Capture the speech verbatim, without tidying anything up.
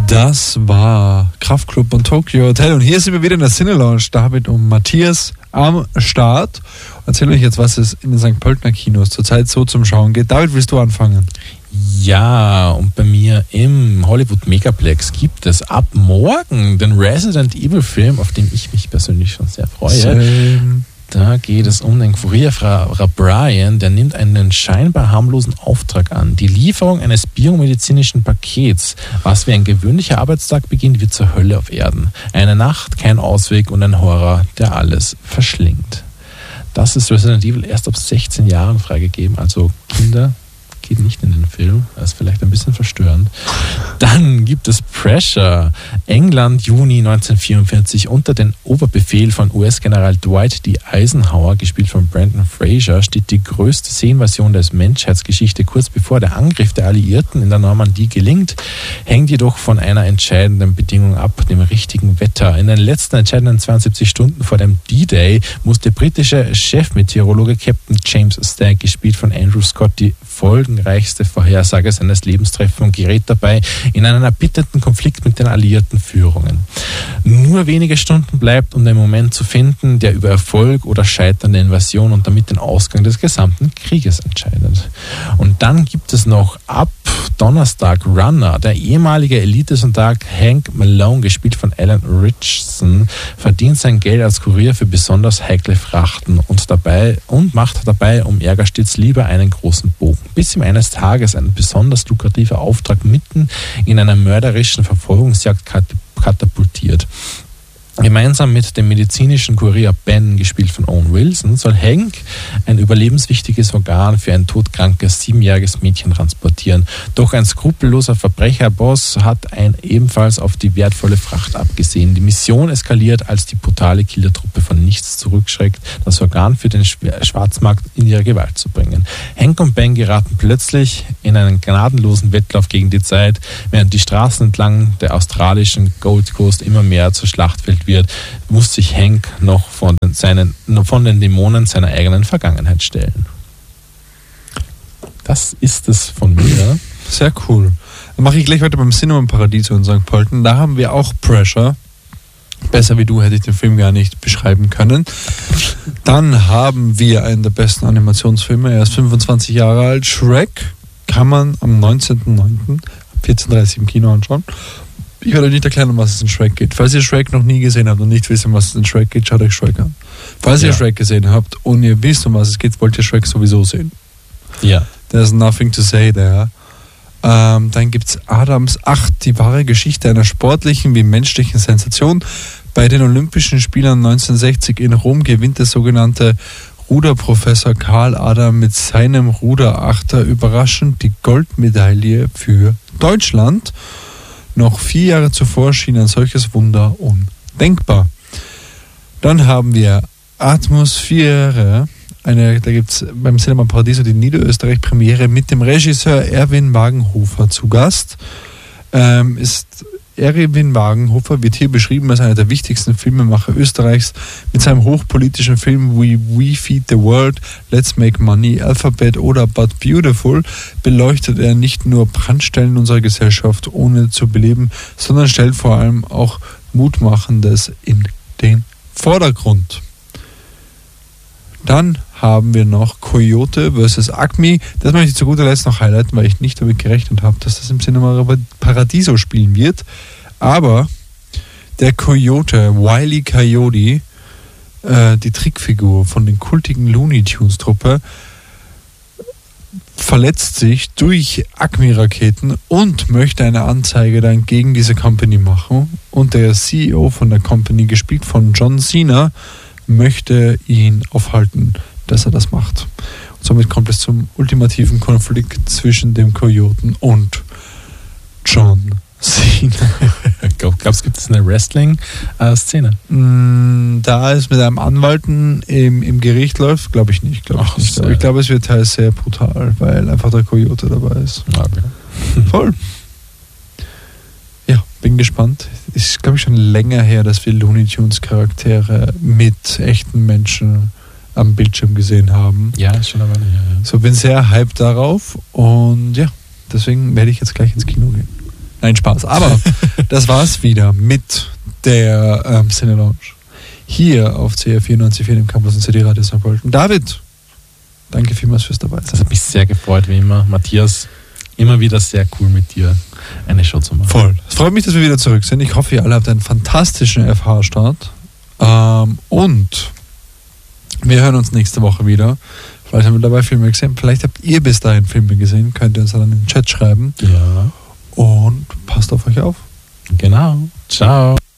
Das war Kraftklub und Tokyo Hotel. Und hier sind wir wieder in der Cine Lounge. David und Matthias am Start. Erzähl euch jetzt, was es in den Sankt Pöltener Kinos zurzeit so zum Schauen geht. David, willst du anfangen? Ja, und bei mir im Hollywood Megaplex gibt es ab morgen den Resident Evil Film, auf den ich mich persönlich schon sehr freue. Same. Da geht es um den Kurierfahrer Brian, der nimmt einen scheinbar harmlosen Auftrag an. Die Lieferung eines biomedizinischen Pakets, was wie ein gewöhnlicher Arbeitstag beginnt, wird zur Hölle auf Erden. Eine Nacht, kein Ausweg und ein Horror, der alles verschlingt. Das ist Resident Evil erst ab sechzehn Jahren freigegeben, also Kinder, geht nicht in den Film, das ist vielleicht ein bisschen verstörend. Dann gibt es Pressure. England, Juni neunzehnhundertvierundvierzig. Unter den Oberbefehl von U S-General Dwight D. Eisenhower, gespielt von Brendan Fraser, steht die größte Seeninvasion der Menschheitsgeschichte. Kurz bevor der Angriff der Alliierten in der Normandie gelingt, hängt jedoch von einer entscheidenden Bedingung ab, dem richtigen Wetter. In den letzten entscheidenden zweiundsiebzig Stunden vor dem D-Day muss der britische Chefmeteorologe Captain James Stagg, gespielt von Andrew Scott, die folgenreichste Vorhersage seines Lebens treffen und gerät dabei in einen erbitterten Konflikt mit den alliierten Führungen. Nur wenige Stunden bleibt, um den Moment zu finden, der über Erfolg oder Scheitern der Invasion und damit den Ausgang des gesamten Krieges entscheidet. Und dann gibt es noch ab Donnerstag Runner. Der ehemalige Elitesoldat Hank Malone, gespielt von Alan Ritchson, verdient sein Geld als Kurier für besonders heikle Frachten und dabei und macht dabei um Ärger stets lieber einen großen Bogen, bis ihm eines Tages ein besonders lukrativer Auftrag mitten in einer mörderischen Verfolgungsjagd katapultiert. Gemeinsam mit dem medizinischen Kurier Ben, gespielt von Owen Wilson, soll Hank ein überlebenswichtiges Organ für ein todkrankes siebenjähriges Mädchen transportieren. Doch ein skrupelloser Verbrecherboss hat ein ebenfalls auf die wertvolle Fracht abgesehen. Die Mission eskaliert, als die brutale Killertruppe von nichts zurückschreckt, das Organ für den Schwarzmarkt in ihre Gewalt zu bringen. Hank und Ben geraten plötzlich in einen gnadenlosen Wettlauf gegen die Zeit, während die Straßen entlang der australischen Gold Coast immer mehr zur Schlachtfeld wird, muss sich Hank noch von den, seinen, von den Dämonen seiner eigenen Vergangenheit stellen. Das ist es von mir. Sehr cool. Dann mache ich gleich weiter beim Cinema Paradiso in Sankt Pölten. Da haben wir auch Pressure. Besser wie du hätte ich den Film gar nicht beschreiben können. Dann haben wir einen der besten Animationsfilme. Er ist fünfundzwanzig Jahre alt. Shrek kann man am neunzehnten neunten vierzehn Uhr dreißig im Kino anschauen. Ich werde euch nicht erklären, um was es in Shrek geht. Falls ihr Shrek noch nie gesehen habt und nicht wisst, um was es in Shrek geht, schaut euch Shrek an. Falls ja. ihr Shrek gesehen habt und ihr wisst, um was es geht, wollt ihr Shrek sowieso sehen. Ja. There's nothing to say there. Ähm, dann gibt es Adams acht, die wahre Geschichte einer sportlichen wie menschlichen Sensation. Bei den Olympischen Spielen neunzehnhundertsechzig in Rom gewinnt der sogenannte Ruderprofessor Karl Adam mit seinem Ruderachter überraschend die Goldmedaille für Deutschland. Noch vier Jahre zuvor schien ein solches Wunder undenkbar. Dann haben wir Atmosphäre. Eine, da gibt es beim Cinema Paradiso die Niederösterreich-Premiere mit dem Regisseur Erwin Wagenhofer zu Gast. Ähm, ist Erwin Wagenhofer wird hier beschrieben als einer der wichtigsten Filmemacher Österreichs. Mit seinem hochpolitischen Film We, We Feed the World, Let's Make Money, Alphabet oder But Beautiful beleuchtet er nicht nur Brandstellen unserer Gesellschaft ohne zu beleben, sondern stellt vor allem auch Mutmachendes in den Vordergrund. Dann haben wir noch Coyote versus. Acme. Das möchte ich zu guter Letzt noch highlighten, weil ich nicht damit gerechnet habe, dass das im Cinema Paradiso spielen wird. Aber der Coyote, Wile E. Coyote, äh, die Trickfigur von den kultigen Looney Tunes Truppe, verletzt sich durch Acme-Raketen und möchte eine Anzeige dann gegen diese Company machen. Und der C E O von der Company, gespielt von John Cena, möchte ihn aufhalten, dass er das macht. Und somit kommt es zum ultimativen Konflikt zwischen dem Kojoten und John Cena. Glaubst du, gibt es eine Wrestling-Szene? Mm, da es mit einem Anwalt im, im Gericht läuft, glaube ich nicht. Glaub ich, Ach, nicht. Aber ich glaube, es wird teils sehr brutal, weil einfach der Coyote dabei ist. Okay. Voll. Ja, bin gespannt. Ist, glaube ich, schon länger her, dass wir Looney Tunes Charaktere mit echten Menschen am Bildschirm gesehen haben. Ja, ist schon aber nicht. Ja, ja. So, bin sehr hyped darauf und ja, deswegen werde ich jetzt gleich ins Kino gehen. Nein, Spaß. Aber das war's wieder mit der ähm, Cine Lounge. Hier auf C R vierundneunzig Komma vier im Campus in C D Radio Sankt Pölten. David, danke vielmals fürs dabei sein. Das hat mich sehr gefreut, wie immer. Matthias, immer wieder sehr cool mit dir eine Show zu machen. Voll. Es freut mich, dass wir wieder zurück sind. Ich hoffe, ihr alle habt einen fantastischen F H-Start. Ähm, und wir hören uns nächste Woche wieder. Vielleicht haben wir dabei Filme gesehen. Vielleicht habt ihr bis dahin Filme gesehen. Könnt ihr uns dann in den Chat schreiben. Ja. Und passt auf euch auf. Genau. Ciao.